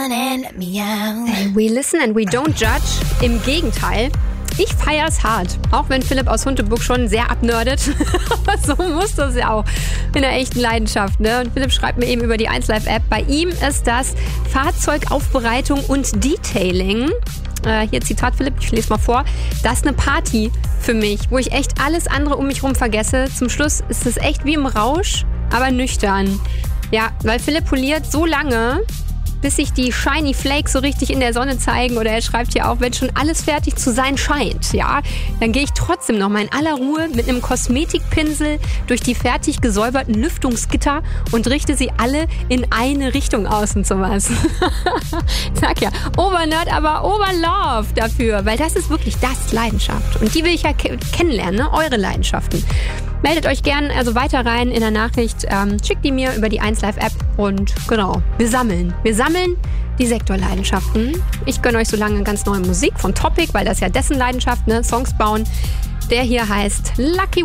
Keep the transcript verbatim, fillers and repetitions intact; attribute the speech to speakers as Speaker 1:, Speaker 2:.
Speaker 1: down and let me out.
Speaker 2: Hey, we listen and we don't judge. Im Gegenteil. Ich feier's hart. Auch wenn Philipp aus Huntebuck schon sehr abnördet. Aber so muss das ja auch. In einer echten Leidenschaft, ne? Und Philipp schreibt mir eben über die eins Live App. Bei ihm ist das Fahrzeugaufbereitung und Detailing. Äh, hier Zitat Philipp, ich lese mal vor. Das ist eine Party für mich, wo ich echt alles andere um mich rum vergesse. Zum Schluss ist es echt wie im Rausch, aber nüchtern. Ja, weil Philipp poliert so lange, bis sich die Shiny Flakes so richtig in der Sonne zeigen. Oder er schreibt hier auch, wenn schon alles fertig zu sein scheint, ja, dann gehe ich trotzdem noch mal in aller Ruhe mit einem Kosmetikpinsel durch die fertig gesäuberten Lüftungsgitter und richte sie alle in eine Richtung aus und sowas. Sag ja, Obernerd, aber Oberlove dafür, weil das ist wirklich das Leidenschaft. Und die will ich ja ke- kennenlernen, ne? Eure Leidenschaften. Meldet euch gern also weiter rein in der Nachricht, ähm, schickt die mir über die eins Live App und genau, wir sammeln. Wir sammeln die Sektorleidenschaften. Ich gönne euch so lange ganz neue Musik von Topic, weil das ja dessen Leidenschaft, ne, Songs bauen. Der hier heißt Lucky